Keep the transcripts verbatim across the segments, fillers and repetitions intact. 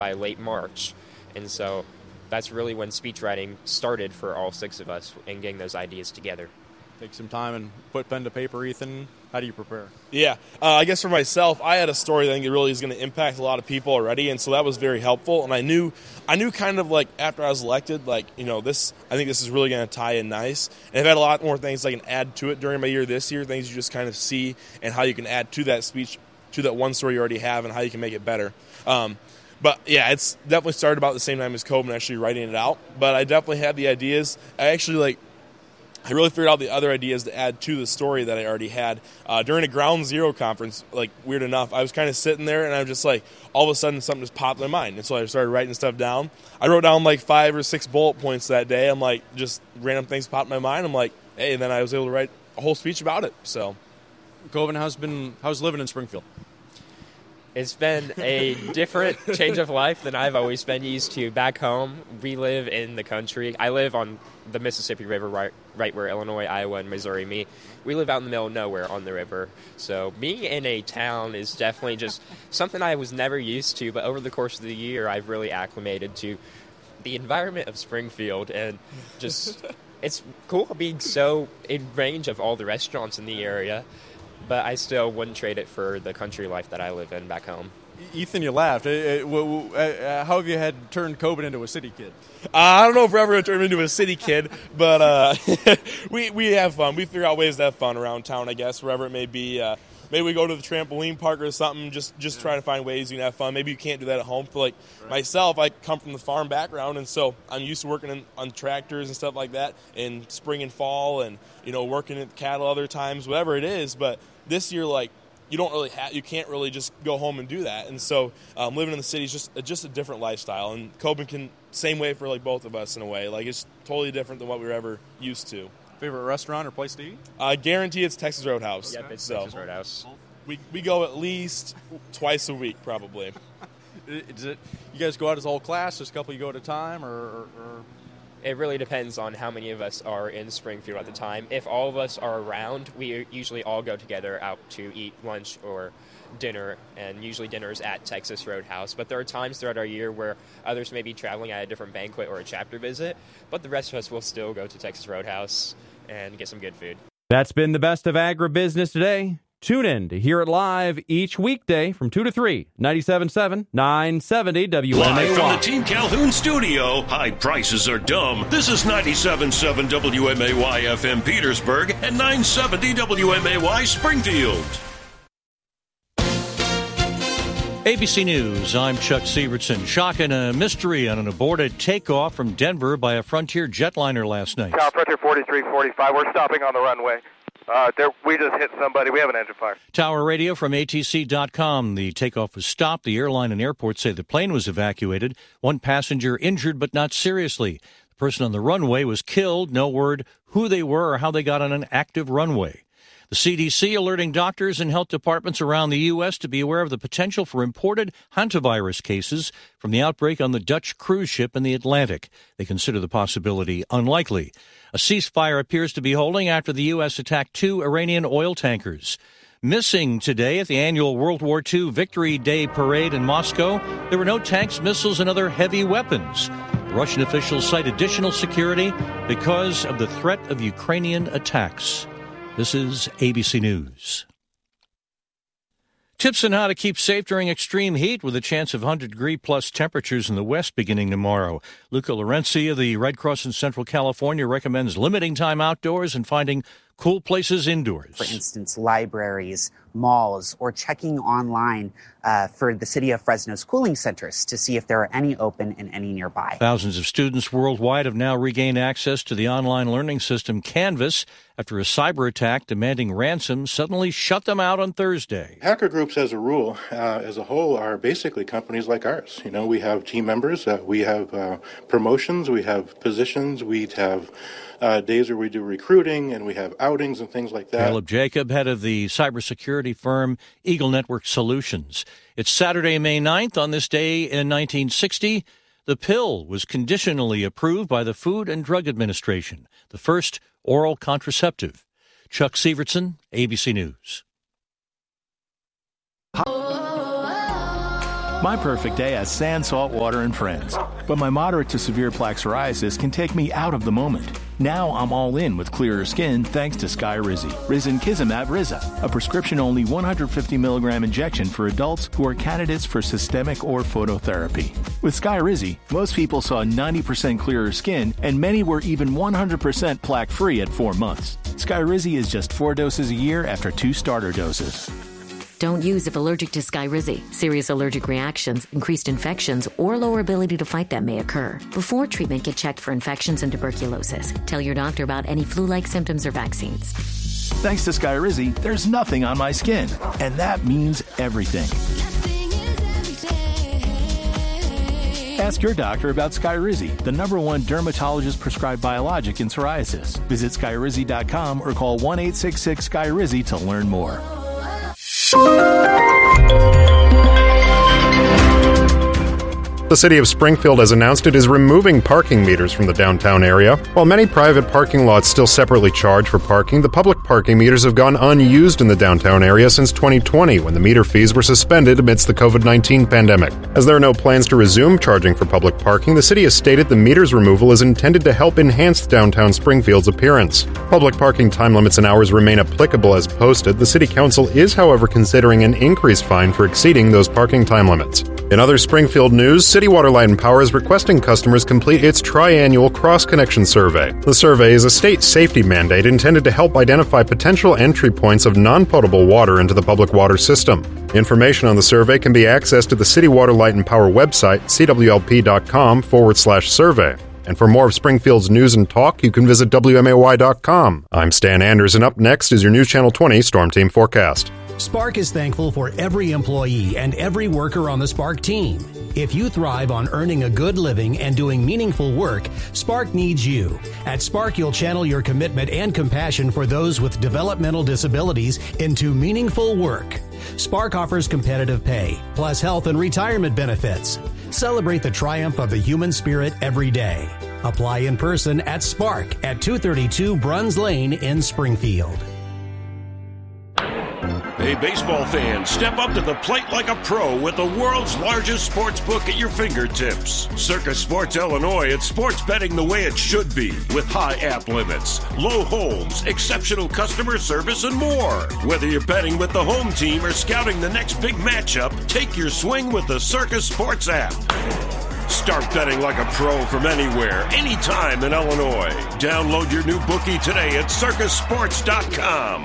by late March. And so that's really when speech writing started for all six of us and getting those ideas together. Take some time and put pen to paper. Ethan, how do you prepare? Yeah, uh, I guess for myself, I had a story that I think it really is going to impact a lot of people already, and so that was very helpful. And I knew, I knew kind of like after I was elected, like, you know, this, I think this is really going to tie in nice. And I've had a lot more things I can add to it during my year this year, things you just kind of see and how you can add to that speech, to that one story you already have, and how you can make it better. Um, But, yeah, it's definitely started about the same time as Coben actually writing it out. But I definitely had the ideas. I actually, like, I really figured out the other ideas to add to the story that I already had. Uh, during a Ground Zero conference, like, weird enough, I was kind of sitting there, and I was just like, all of a sudden something just popped in my mind. And so I started writing stuff down. I wrote down, like, five or six bullet points that day. I'm like, just random things popped in my mind. I'm like, hey, and then I was able to write a whole speech about it. So, Coben, how's been how's living in Springfield? It's been a different change of life than I've always been used to. Back home, we live in the country. I live on the Mississippi River, right, right where Illinois, Iowa, and Missouri meet. We live out in the middle of nowhere on the river. So being in a town is definitely just something I was never used to, but over the course of the year, I've really acclimated to the environment of Springfield, and just it's cool being so in range of all the restaurants in the area. But I still wouldn't trade it for the country life that I live in back home. Ethan, you laughed. Uh, uh, how have you had turned Coben into a city kid? Uh, I don't know if we're ever going to turn him into a city kid, but uh, we we have fun. We figure out ways to have fun around town, I guess, wherever it may be. Uh, maybe we go to the trampoline park or something, just, just yeah. trying to find ways you can have fun. Maybe you can't do that at home. For like right. myself, I come from the farm background, and so I'm used to working in, on tractors and stuff like that in spring and fall, and you know working at cattle other times, whatever it is. But this year, like, you don't really have, you can't really just go home and do that. And so um, living in the city is just, just a different lifestyle. And Coben can, same way for like both of us in a way. Like, it's totally different than what we were ever used to. Favorite restaurant or place to eat? I guarantee it's Texas Roadhouse. Yep, it's so Texas Roadhouse. We we go at least twice a week, probably. Is it, you guys go out as a whole class? Just a couple you go at a time, or, or, or? It really depends on how many of us are in Springfield at the time. If all of us are around, we usually all go together out to eat lunch or dinner, and usually dinner is at Texas Roadhouse. But there are times throughout our year where others may be traveling at a different banquet or a chapter visit, but the rest of us will still go to Texas Roadhouse and get some good food. That's been the Best of Agribusiness today. Tune in to hear it live each weekday from two to three, ninety-seven point seven, nine seventy W M A Y. Live from the Team Calhoun studio, high prices are dumb. This is ninety-seven point seven W M A Y F M Petersburg and nine seventy W M A Y Springfield. A B C News, I'm Chuck Sievertson. Shock and a mystery on an aborted takeoff from Denver by a Frontier jetliner last night. Tower Frontier forty-three forty-five, we're stopping on the runway. Uh, there, we just hit somebody. We have an engine fire. Tower radio from A T C dot com. The takeoff was stopped. The airline and airport say the plane was evacuated. One passenger injured but not seriously. The person on the runway was killed. No word who they were or how they got on an active runway. The C D C alerting doctors and health departments around the U S to be aware of the potential for imported hantavirus cases from the outbreak on the Dutch cruise ship in the Atlantic. They consider the possibility unlikely. A ceasefire appears to be holding after the U S attacked two Iranian oil tankers. Missing today at the annual World War Two Victory Day parade in Moscow, there were no tanks, missiles, and other heavy weapons. Russian officials cite additional security because of the threat of Ukrainian attacks. This is A B C News. Tips on how to keep safe during extreme heat with a chance of one hundred degree plus temperatures in the west beginning tomorrow. Luca Lorenzi of the Red Cross in Central California recommends limiting time outdoors and finding cool places indoors. For instance, libraries, malls, or checking online uh, for the city of Fresno's cooling centers to see if there are any open and any nearby. Thousands of students worldwide have now regained access to the online learning system Canvas after a cyber attack demanding ransom suddenly shut them out on Thursday. Hacker groups, as a rule, uh, as a whole, are basically companies like ours. You know, we have team members, uh, we have uh, promotions, we have positions, we have Uh, days where we do recruiting, and we have outings and things like that. Caleb Jacob, head of the cybersecurity firm Eagle Network Solutions. It's Saturday, May ninth. On this day in nineteen sixty, the pill was conditionally approved by the Food and Drug Administration, the first oral contraceptive. Chuck Sievertson, A B C News. My perfect day has sand, salt water, and friends. But my moderate to severe plaque psoriasis can take me out of the moment. Now I'm all in with clearer skin thanks to Skyrizi. Risankizumab Riza, a prescription-only one hundred fifty milligram injection for adults who are candidates for systemic or phototherapy. With Skyrizi, most people saw ninety percent clearer skin, and many were even one hundred percent plaque-free at four months. Skyrizi is just four doses a year after two starter doses. Don't use if allergic to Skyrizi. Serious allergic reactions, increased infections, or lower ability to fight them may occur. Before treatment, get checked for infections and tuberculosis. Tell your doctor about any flu-like symptoms or vaccines. Thanks to Skyrizi, there's nothing on my skin, and that means everything. Ask your doctor about Skyrizi, the number one dermatologist-prescribed biologic in psoriasis. Visit Skyrizi dot com or call one eight six six Skyrizi to learn more. The city of Springfield has announced it is removing parking meters from the downtown area. While many private parking lots still separately charge for parking, the public parking meters have gone unused in the downtown area since twenty twenty, when the meter fees were suspended amidst the covid nineteen pandemic. As there are no plans to resume charging for public parking, the city has stated the meters removal is intended to help enhance downtown Springfield's appearance. Public parking time limits and hours remain applicable as posted. The city council is, however, considering an increased fine for exceeding those parking time limits. In other Springfield news, City Water, Light and Power is requesting customers complete its triannual cross-connection survey. The survey is a state safety mandate intended to help identify potential entry points of non-potable water into the public water system. Information on the survey can be accessed at the City Water, Light and Power website, c w l p dot com forward slash survey. And for more of Springfield's news and talk, you can visit w m a y dot com. I'm Stan Anders, and up next is your News Channel twenty Storm Team Forecast. Spark is thankful for every employee and every worker on the Spark team. If you thrive on earning a good living and doing meaningful work, Spark needs you. At Spark, you'll channel your commitment and compassion for those with developmental disabilities into meaningful work. Spark offers competitive pay, plus health and retirement benefits. Celebrate the triumph of the human spirit every day. Apply in person at Spark at two thirty-two Bruns Lane in Springfield. Hey, baseball fans, step up to the plate like a pro with the world's largest sports book at your fingertips. Circus Sports Illinois, it's sports betting the way it should be, with high app limits, low holds, exceptional customer service, and more. Whether you're betting with the home team or scouting the next big matchup, take your swing with the Circus Sports app. Start betting like a pro from anywhere, anytime in Illinois. Download your new bookie today at circus sports dot com.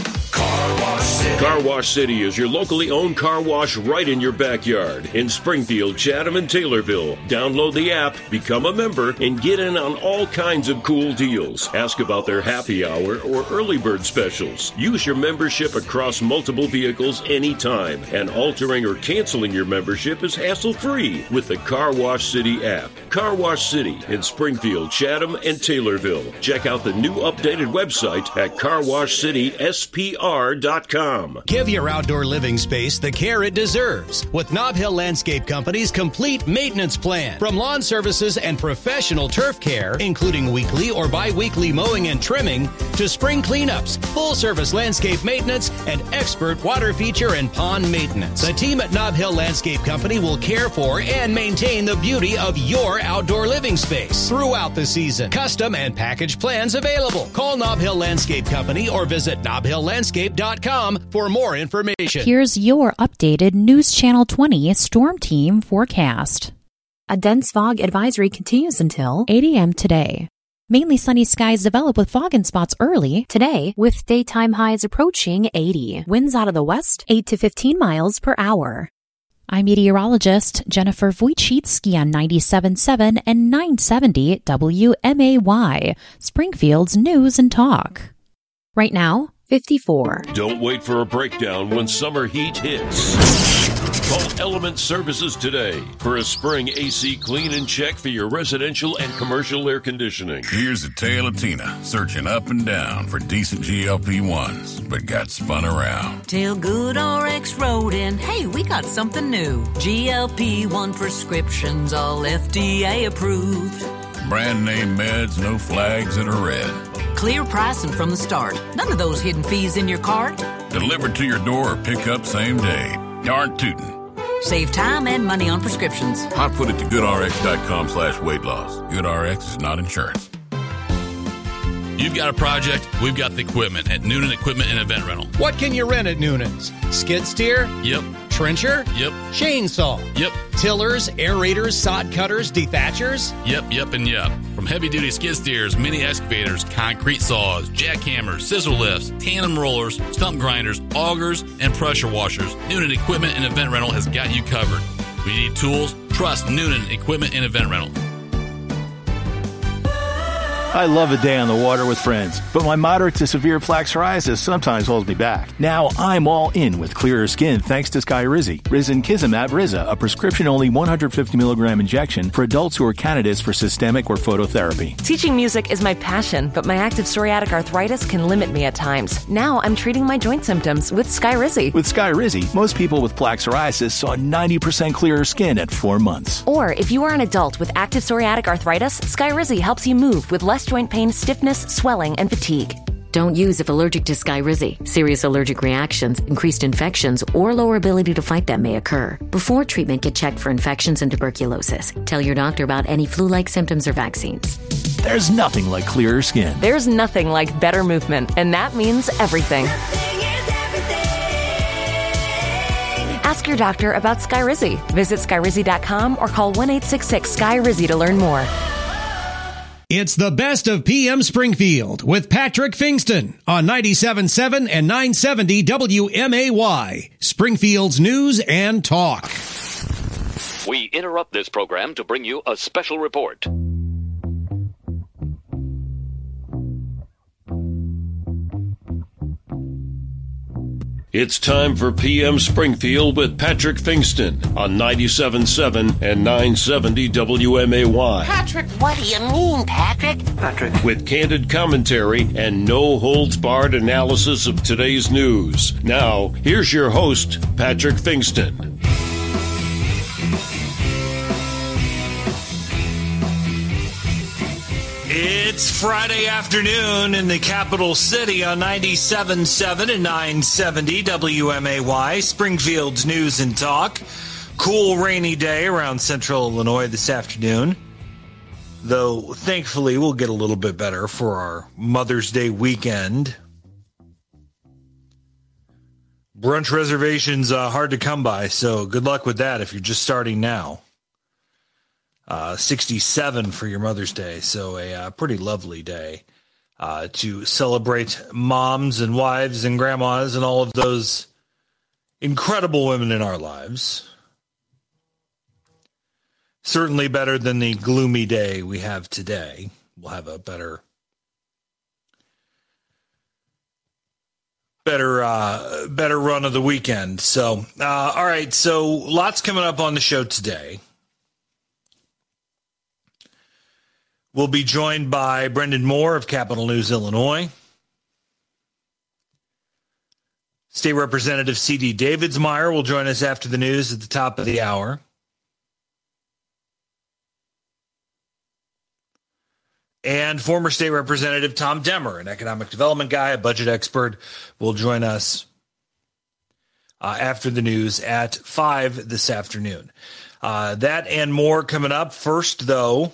Car Wash City. Car Wash City is your locally owned car wash right in your backyard in Springfield, Chatham, and Taylorville. Download the app, become a member, and get in on all kinds of cool deals. Ask about their happy hour or early bird specials. Use your membership across multiple vehicles anytime, and altering or canceling your membership is hassle-free with the Car Wash City app. Car Wash City in Springfield, Chatham, and Taylorville. Check out the new updated website at car wash city s p r dot com. Give your outdoor living space the care it deserves with Nob Hill Landscape Company's complete maintenance plan. From lawn services and professional turf care, including weekly or bi-weekly mowing and trimming, to spring cleanups, full-service landscape maintenance, and expert water feature and pond maintenance. The team at Nob Hill Landscape Company will care for and maintain the beauty of your outdoor living space throughout the season. Custom and package plans available. Call Nob Hill Landscape Company or visit nob hill landscape dot com for more information. Here's your updated News Channel twenty Storm Team forecast. A dense fog advisory continues until eight a.m. today. Mainly sunny skies develop with fog in spots early today, with daytime highs approaching eighty. Winds out of the west, eight to fifteen miles per hour. I'm meteorologist Jennifer Wojcicki on ninety-seven point seven and nine seventy W M A Y, Springfield's News and Talk. Right now, fifty-four. Don't wait for a breakdown when summer heat hits. Call Element Services today for a spring A C clean and check for your residential and commercial air conditioning. Here's a tale of Tina searching up and down for decent G L P ones, but got spun around. Till Good R X wrote in, hey, we got something new. G L P one prescriptions, all F D A approved. Brand name meds, no flags that are red. Clear pricing from the start. None of those hidden fees in your cart. Delivered to your door or pick up same day. Darn tootin'. Save time and money on prescriptions. Hot foot it to goodrx.com slash weight loss. GoodRx is not insurance. You've got a project, we've got the equipment at Noonan Equipment and Event Rental. What can you rent at Noonan's? Skid steer? Yep. Trencher? Yep. Chainsaw? Yep. Tillers, aerators, sod cutters, dethatchers? Yep, yep, and yep. From heavy-duty skid steers, mini excavators, concrete saws, jackhammers, scissor lifts, tandem rollers, stump grinders, augers, and pressure washers, Noonan Equipment and Event Rental has got you covered. We need tools? Trust Noonan Equipment and Event Rental. I love a day on the water with friends, but my moderate to severe plaque psoriasis sometimes holds me back. Now I'm all in with clearer skin thanks to Skyrizi. Risankizumab Riza, a prescription-only one hundred fifty milligram injection for adults who are candidates for systemic or phototherapy. Teaching music is my passion, but my active psoriatic arthritis can limit me at times. Now I'm treating my joint symptoms with Skyrizi. With Skyrizi, most people with plaque psoriasis saw ninety percent clearer skin at four months. Or if you are an adult with active psoriatic arthritis, Skyrizi helps you move with less joint pain, stiffness, swelling, and fatigue. Don't use if allergic to Skyrizi. Serious allergic reactions, increased infections, or lower ability to fight them may occur. Before treatment, get checked for infections and tuberculosis. Tell your doctor about any flu-like symptoms or vaccines. There's nothing like clearer skin. There's nothing like better movement, and that means everything. Ask your doctor about Skyrizi. Visit Skyrizi dot com or call one eight six six S K Y R I Z I to learn more. It's the best of P M Springfield with Patrick Fingston on ninety-seven point seven and nine seventy W M A Y, Springfield's news and talk. We interrupt this program to bring you a special report. It's time for P M Springfield with Patrick Fingston on ninety-seven point seven and nine seventy W M A Y. Patrick, what do you mean, Patrick? Patrick. With candid commentary and no-holds-barred analysis of today's news. Now, here's your host, Patrick Fingston. It's Friday afternoon in the capital city on ninety-seven point seven and nine seventy W M A Y, Springfield's news and talk. Cool, rainy day around central Illinois this afternoon. Though, thankfully, we'll get a little bit better for our Mother's Day weekend. Brunch reservations uh, hard to come by, so good luck with that if you're just starting now. Uh, sixty-seven for your Mother's Day, so a uh, pretty lovely day uh, to celebrate moms and wives and grandmas and all of those incredible women in our lives. Certainly better than the gloomy day we have today. We'll have a better, better, uh, better run of the weekend. So, uh, all right, so lots coming up on the show today. We'll be joined by Brendan Moore of Capital News, Illinois. State Representative C D Davidsmeyer will join us after the news at the top of the hour. And former State Representative Tom Demmer, an economic development guy, a budget expert, will join us uh, after the news at five this afternoon. Uh, that and more coming up. First, though,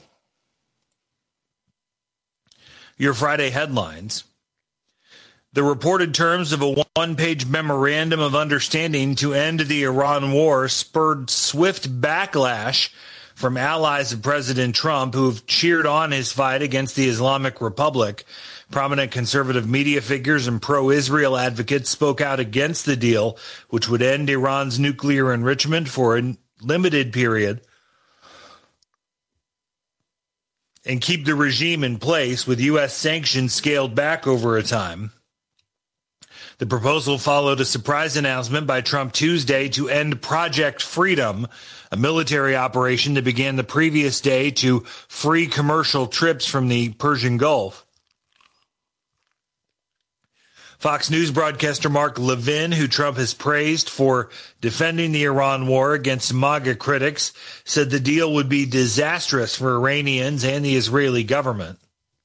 your Friday headlines. The reported terms of a one-page memorandum of understanding to end the Iran war spurred swift backlash from allies of President Trump who have cheered on his fight against the Islamic Republic. Prominent conservative media figures and pro-Israel advocates spoke out against the deal, which would end Iran's nuclear enrichment for a limited period and keep the regime in place with U S sanctions scaled back over a time. The proposal followed a surprise announcement by Trump Tuesday to end Project Freedom, a military operation that began the previous day to free commercial trips from the Persian Gulf. Fox News broadcaster Mark Levin, who Trump has praised for defending the Iran war against MAGA critics, said the deal would be disastrous for Iranians and the Israeli government.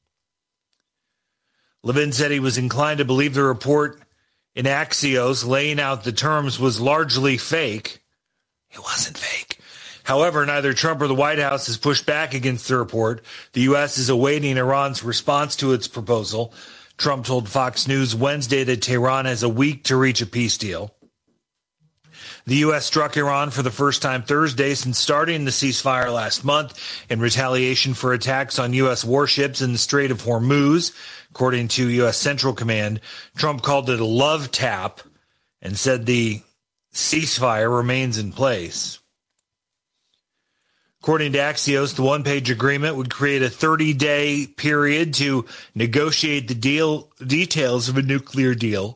Levin said he was inclined to believe the report in Axios laying out the terms was largely fake. It wasn't fake. However, neither Trump or the White House has pushed back against the report. The U S is awaiting Iran's response to its proposal. Trump told Fox News Wednesday that Tehran has a week to reach a peace deal. The U S struck Iran for the first time Thursday since starting the ceasefire last month in retaliation for attacks on U S warships in the Strait of Hormuz. According to U S Central Command, Trump called it a love tap and said the ceasefire remains in place. According to Axios, the one-page agreement would create a thirty-day period to negotiate the deal details of a nuclear deal,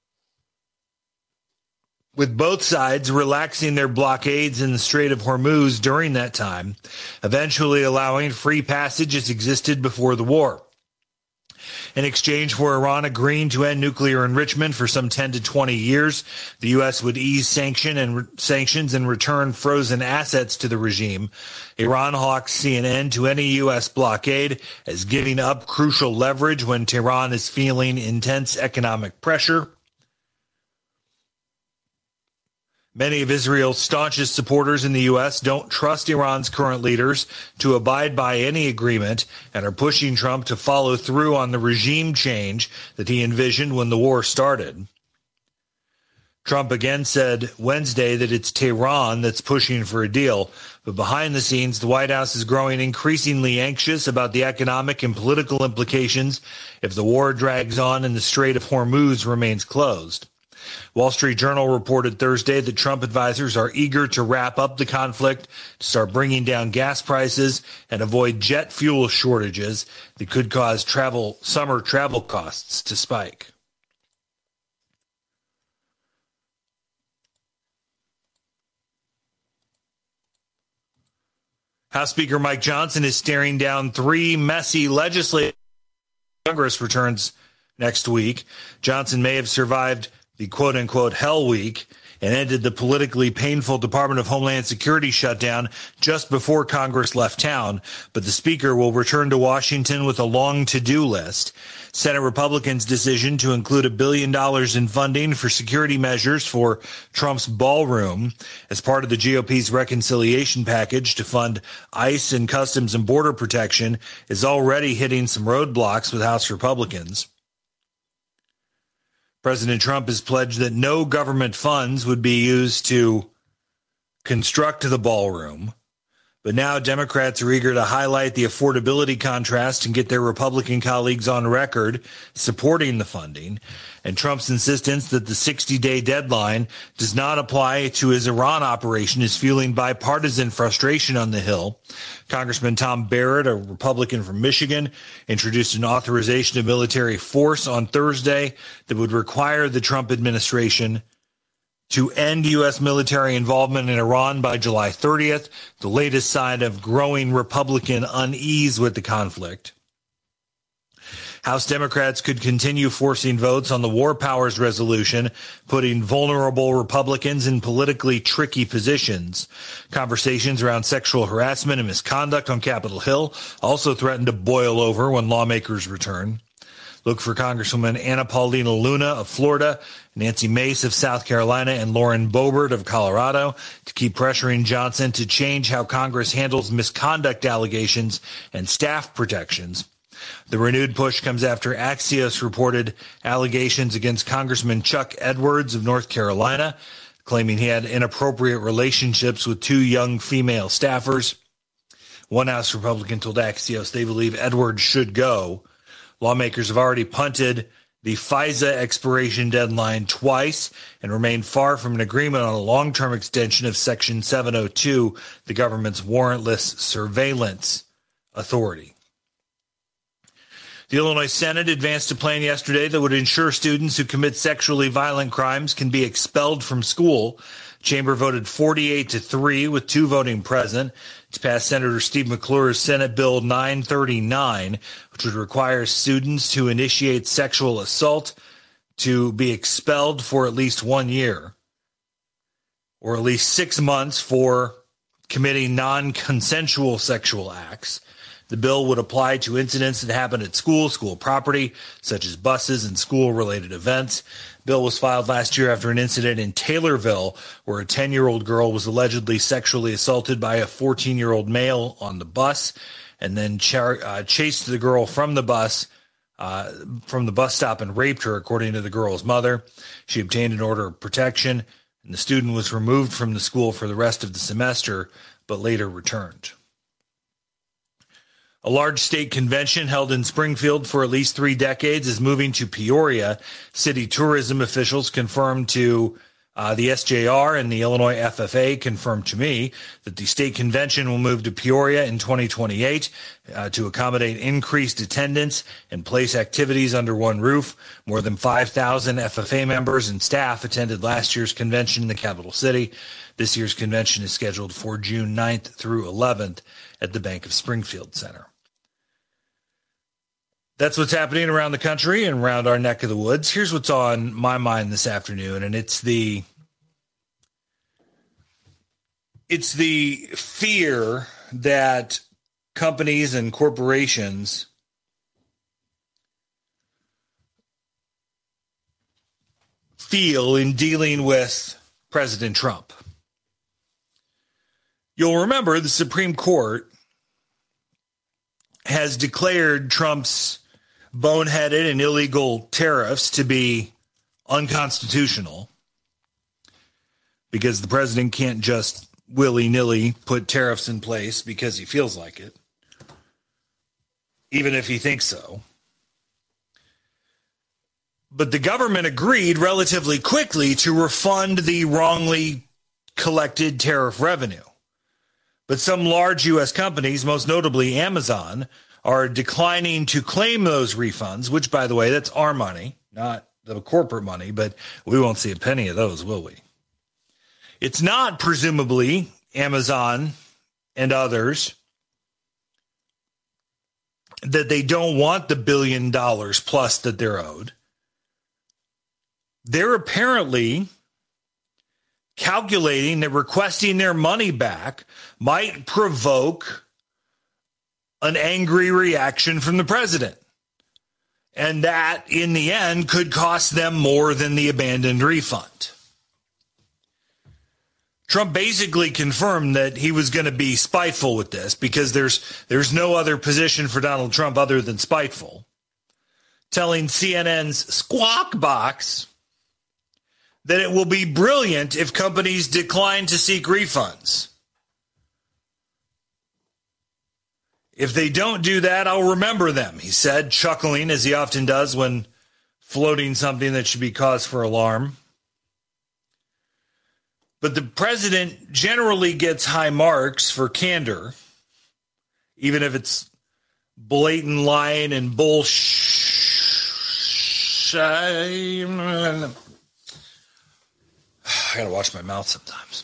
with both sides relaxing their blockades in the Strait of Hormuz during that time, eventually allowing free passage as existed before the war. In exchange for Iran agreeing to end nuclear enrichment for some ten to twenty years, the U S would ease sanction and re- sanctions and return frozen assets to the regime. Iran hawks see an end to any U S blockade as giving up crucial leverage when Tehran is feeling intense economic pressure. Many of Israel's staunchest supporters in the U S don't trust Iran's current leaders to abide by any agreement and are pushing Trump to follow through on the regime change that he envisioned when the war started. Trump again said Wednesday that it's Tehran that's pushing for a deal, but behind the scenes, the White House is growing increasingly anxious about the economic and political implications if the war drags on and the Strait of Hormuz remains closed. Wall Street Journal reported Thursday that Trump advisors are eager to wrap up the conflict, to start bringing down gas prices, and avoid jet fuel shortages that could cause travel summer travel costs to spike. House Speaker Mike Johnson is staring down three messy legislative. Congress returns next week. Johnson may have survived the quote-unquote hell week and ended the politically painful Department of Homeland Security shutdown just before Congress left town, but the Speaker will return to Washington with a long to-do list. Senate Republicans' decision to include a billion dollars in funding for security measures for Trump's ballroom as part of the G O P's reconciliation package to fund ICE and Customs and Border Protection is already hitting some roadblocks with House Republicans. President Trump has pledged that no government funds would be used to construct the ballroom. But now Democrats are eager to highlight the affordability contrast and get their Republican colleagues on record supporting the funding. And Trump's insistence that the sixty-day deadline does not apply to his Iran operation is fueling bipartisan frustration on the Hill. Congressman Tom Barrett, a Republican from Michigan, introduced an authorization of military force on Thursday that would require the Trump administration to end U S military involvement in Iran by July thirtieth, the latest sign of growing Republican unease with the conflict. House Democrats could continue forcing votes on the War Powers Resolution, putting vulnerable Republicans in politically tricky positions. Conversations around sexual harassment and misconduct on Capitol Hill also threaten to boil over when lawmakers return. Look for Congresswoman Anna Paulina Luna of Florida, Nancy Mace of South Carolina, and Lauren Boebert of Colorado to keep pressuring Johnson to change how Congress handles misconduct allegations and staff protections. The renewed push comes after Axios reported allegations against Congressman Chuck Edwards of North Carolina, claiming he had inappropriate relationships with two young female staffers. One House Republican told Axios they believe Edwards should go. Lawmakers have already punted the FISA expiration deadline twice and remain far from an agreement on a long-term extension of Section seven oh two, the government's warrantless surveillance authority. The Illinois Senate advanced a plan yesterday that would ensure students who commit sexually violent crimes can be expelled from school. Chamber voted forty-eight to three with two voting present to pass Senator Steve McClure's Senate Bill nine thirty-nine, which would require students who initiate sexual assault to be expelled for at least one year or at least six months for committing non-consensual sexual acts. The bill would apply to incidents that happen at school, school property, such as buses and school-related events. Bill was filed last year after an incident in Taylorville where a ten-year-old girl was allegedly sexually assaulted by a fourteen-year-old male on the bus and then char- uh, chased the girl from the bus uh, from the bus stop and raped her, according to the girl's mother. She obtained an order of protection, and the student was removed from the school for the rest of the semester, but later returned. A large state convention held in Springfield for at least three decades is moving to Peoria. City tourism officials confirmed to uh, the S J R, and the Illinois F F A confirmed to me that the state convention will move to Peoria in twenty twenty-eight uh, to accommodate increased attendance and place activities under one roof. More than five thousand F F A members and staff attended last year's convention in the capital city. This year's convention is scheduled for June ninth through eleventh at the Bank of Springfield Center. That's what's happening around the country and around our neck of the woods. Here's what's on my mind this afternoon, and it's the it's the fear that companies and corporations feel in dealing with President Trump. You'll remember the Supreme Court has declared Trump's boneheaded and illegal tariffs to be unconstitutional because the president can't just willy-nilly put tariffs in place because he feels like it, even if he thinks so. But the government agreed relatively quickly to refund the wrongly collected tariff revenue. But some large U S companies, most notably Amazon, are declining to claim those refunds, which, by the way, that's our money, not the corporate money, but we won't see a penny of those, will we? It's not, presumably, Amazon and others that they don't want the billion dollars plus that they're owed. They're apparently calculating that requesting their money back might provoke an angry reaction from the president. And that, in the end, could cost them more than the abandoned refund. Trump basically confirmed that he was going to be spiteful with this because there's there's no other position for Donald Trump other than spiteful, telling C N N's Squawk Box that it will be brilliant if companies decline to seek refunds. If they don't do that, I'll remember them, he said, chuckling as he often does when floating something that should be cause for alarm. But the president generally gets high marks for candor, even if it's blatant lying and bullshit. I gotta watch my mouth sometimes.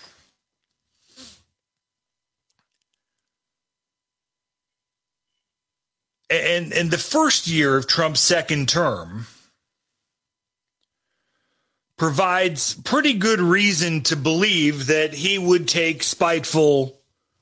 And, and the first year of Trump's second term provides pretty good reason to believe that he would take spiteful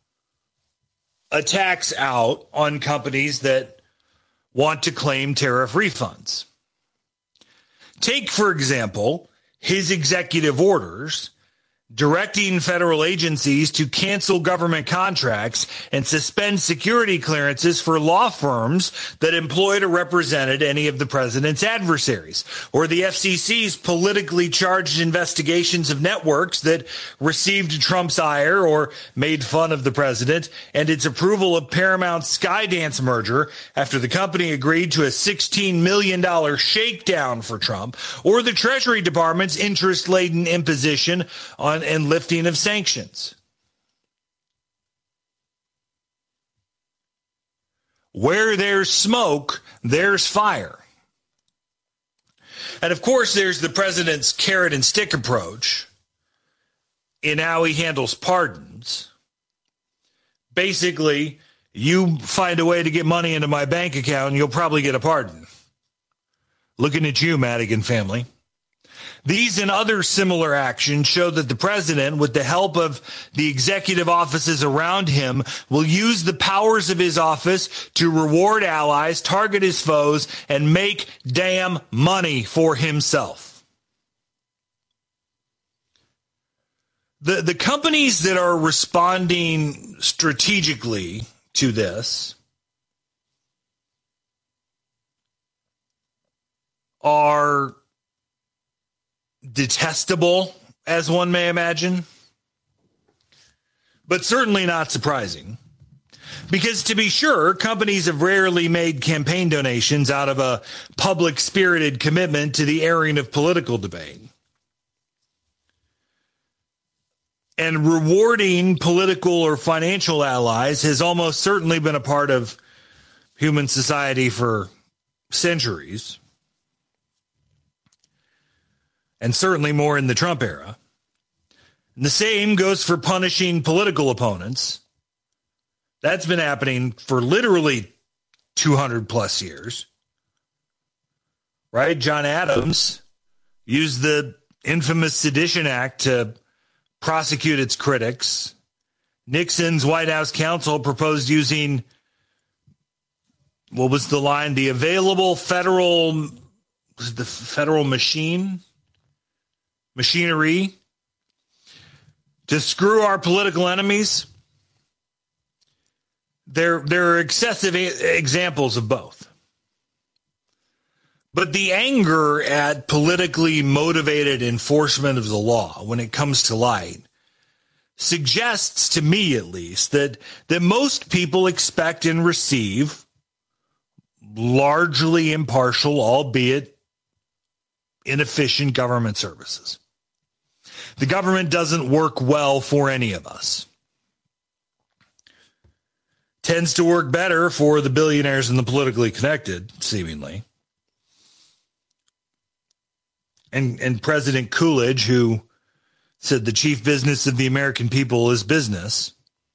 attacks out on companies that want to claim tariff refunds. Take, for example, his executive orders directing federal agencies to cancel government contracts and suspend security clearances for law firms that employed or represented any of the president's adversaries, or the F C C's politically charged investigations of networks that received Trump's ire or made fun of the president, and its approval of Paramount's Skydance merger after the company agreed to a sixteen million dollars shakedown for Trump, or the Treasury Department's interest-laden imposition on and lifting of sanctions. Where there's smoke, there's fire. And of course, there's the president's carrot and stick approach in how he handles pardons. Basically, you find a way to get money into my bank account and you'll probably get a pardon. Looking at you, Madigan family. These and other similar actions show that the president, with the help of the executive offices around him, will use the powers of his office to reward allies, target his foes, and make damn money for himself. The, the companies that are responding strategically to this are detestable, as one may imagine, but certainly not surprising. Because to be sure, companies have rarely made campaign donations out of a public-spirited commitment to the airing of political debate. And rewarding political or financial allies has almost certainly been a part of human society for centuries. And certainly more in the Trump era. And the same goes for punishing political opponents. That's been happening for literally two hundred plus years. Right? John Adams used the infamous Sedition Act to prosecute its critics. Nixon's White House counsel proposed using, what was the line? The available federal, was it the federal machine? Machinery to screw our political enemies. There, there are excessive a- examples of both. But the anger at politically motivated enforcement of the law when it comes to light suggests to me, at least, that, that most people expect and receive largely impartial, albeit inefficient government services. The government doesn't work well for any of us. Tends to work better for the billionaires and the politically connected, seemingly. And, and President Coolidge, who said the chief business of the American people is business,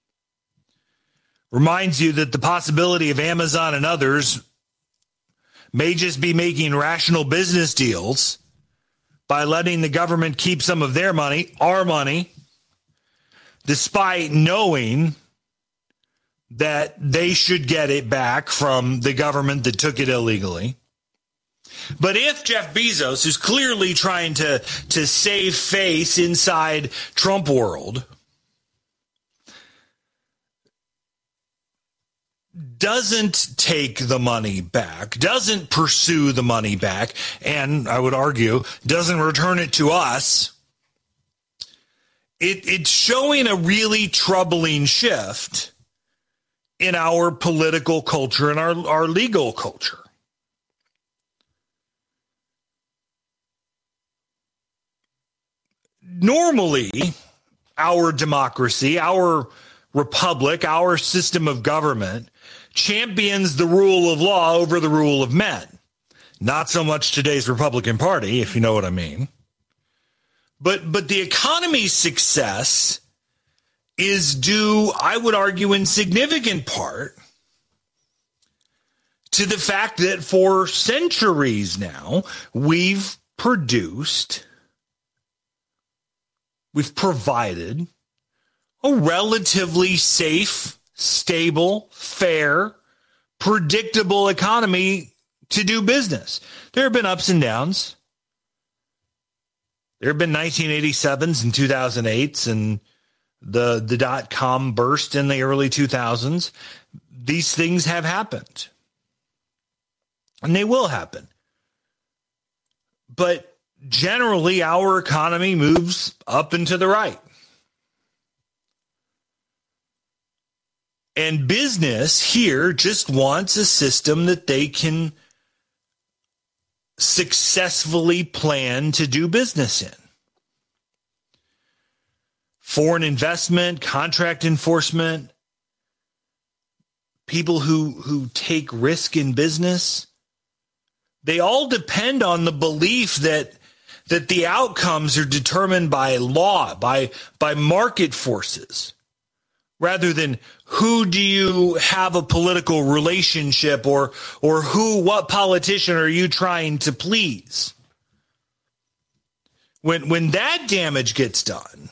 reminds you that the possibility of Amazon and others may just be making rational business deals by letting the government keep some of their money, our money, despite knowing that they should get it back from the government that took it illegally. But if Jeff Bezos, who's clearly trying to, to save face inside Trump world, doesn't take the money back, doesn't pursue the money back, and I would argue doesn't return it to us, it, it's showing a really troubling shift in our political culture and our, our legal culture. Normally, our democracy, our republic, our system of government champions the rule of law over the rule of men. Not so much today's Republican Party, if you know what I mean. But but the economy's success is due, I would argue, in significant part to the fact that for centuries now, we've produced, we've provided a relatively safe, stable, fair, predictable economy to do business. There have been ups and downs. There have been nineteen eighty-sevens and two thousand eights and the, the dot-com burst in the early two thousands. These things have happened. And they will happen. But generally, our economy moves up and to the right. And business here just wants a system that they can successfully plan to do business in. Foreign investment, contract enforcement, people who, who take risk in business, they all depend on the belief that that the outcomes are determined by law, by by market forces, rather than who do you have a political relationship or or who, what politician are you trying to please? When when that damage gets done,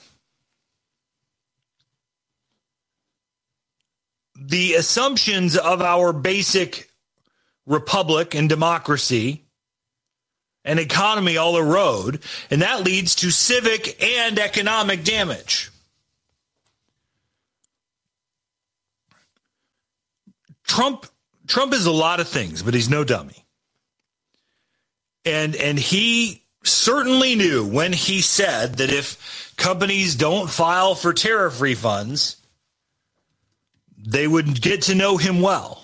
the assumptions of our basic republic and democracy and economy all erode, and that leads to civic and economic damage. Trump Trump is a lot of things, but he's no dummy. And and he certainly knew when he said that if companies don't file for tariff refunds, they would get to know him well.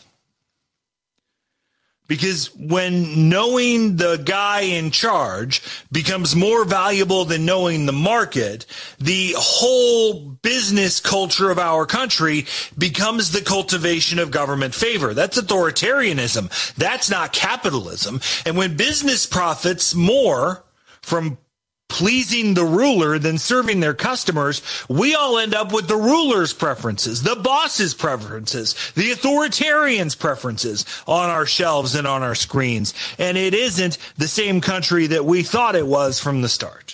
Because when knowing the guy in charge becomes more valuable than knowing the market, the whole business culture of our country becomes the cultivation of government favor. That's authoritarianism. That's not capitalism. And when business profits more from pleasing the ruler than serving their customers, we all end up with the ruler's preferences, the boss's preferences, the authoritarian's preferences on our shelves and on our screens. And it isn't the same country that we thought it was from the start.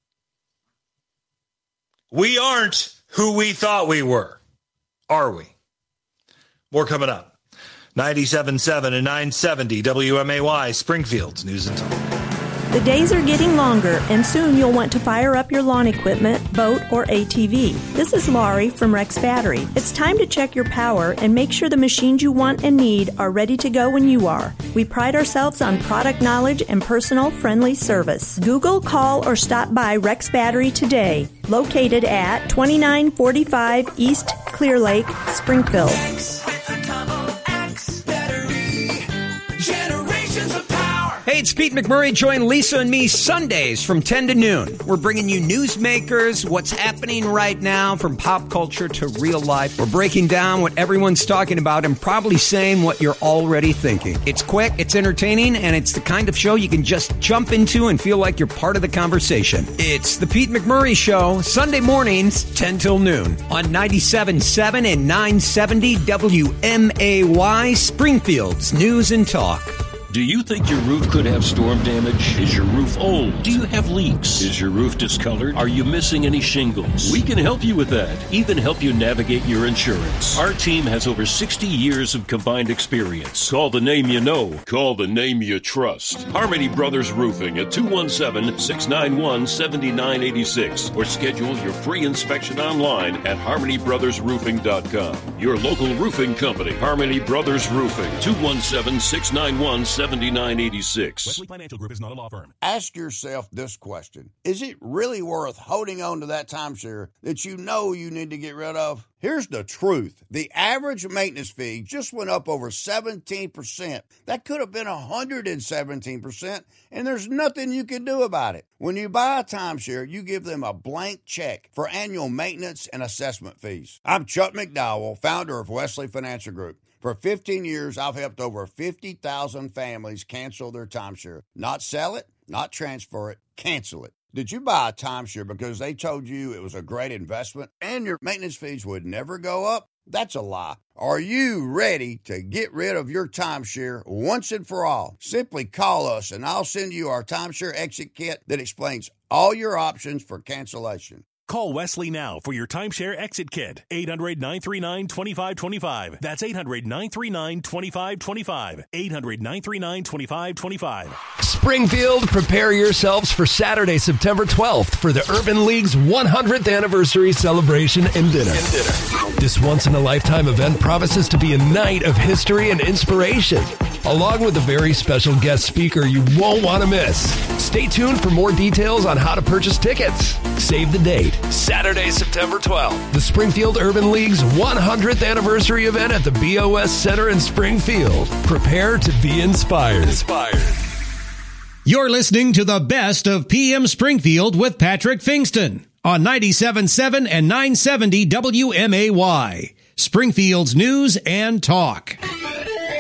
We aren't who we thought we were, are we? More coming up. ninety-seven point seven and nine seventy W M A Y, Springfield's News and Talk. The days are getting longer, and soon you'll want to fire up your lawn equipment, boat, or A T V. This is Laurie from Rex Battery. It's time to check your power and make sure the machines you want and need are ready to go when you are. We pride ourselves on product knowledge and personal, friendly service. Google, call, or stop by Rex Battery today. Located at twenty-nine forty-five East Clear Lake, Springfield. Hey, it's Pete McMurray. Join Lisa and me Sundays from ten to noon. We're bringing you newsmakers, what's happening right now from pop culture to real life. We're breaking down what everyone's talking about and probably saying what you're already thinking. It's quick, it's entertaining, and it's the kind of show you can just jump into and feel like you're part of the conversation. It's the Pete McMurray Show, Sunday mornings, ten till noon on ninety-seven point seven and nine seventy W M A Y, Springfield's News and Talk. Do you think your roof could have storm damage? Is your roof old? Do you have leaks? Is your roof discolored? Are you missing any shingles? We can help you with that, even help you navigate your insurance. Our team has over sixty years of combined experience. Call the name you know. Call the name you trust. Harmony Brothers Roofing at two one seven, six nine one, seven nine eight six or schedule your free inspection online at harmony brothers roofing dot com. Your local roofing company, Harmony Brothers Roofing, two one seven, six nine one, seven nine eight six. Wesley Financial Group is not a law firm. Ask yourself this question. Is it really worth holding on to that timeshare that you know you need to get rid of? Here's the truth. The average maintenance fee just went up over seventeen percent. That could have been one hundred seventeen percent, and there's nothing you can do about it. When you buy a timeshare, you give them a blank check for annual maintenance and assessment fees. I'm Chuck McDowell, founder of Wesley Financial Group. For fifteen years, I've helped over fifty thousand families cancel their timeshare. Not sell it, not transfer it, cancel it. Did you buy a timeshare because they told you it was a great investment and your maintenance fees would never go up? That's a lie. Are you ready to get rid of your timeshare once and for all? Simply call us and I'll send you our timeshare exit kit that explains all your options for cancellation. Call Wesley now for your timeshare exit kit. eight hundred, nine three nine, two five two five. That's eight hundred, nine three nine, two five two five. eight hundred, nine three nine, two five two five. Springfield, prepare yourselves for Saturday, September twelfth for the Urban League's one hundredth anniversary celebration and dinner. And dinner. This once-in-a-lifetime event promises to be a night of history and inspiration, along with a very special guest speaker you won't want to miss. Stay tuned for more details on how to purchase tickets. Save the date, Saturday, September twelfth, the Springfield Urban League's one hundredth anniversary event at the B O S Center in Springfield. Prepare to be inspired. Inspired. You're listening to the best of P M Springfield with Patrick Fingston on ninety-seven point seven and nine seventy W M A Y, Springfield's News and Talk.